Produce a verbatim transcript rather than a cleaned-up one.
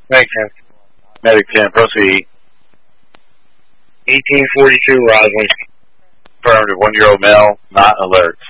Thanks, man. Medic ten, proceed. eighteen forty-two, Roswell. Affirmative, one-year-old male, not alert.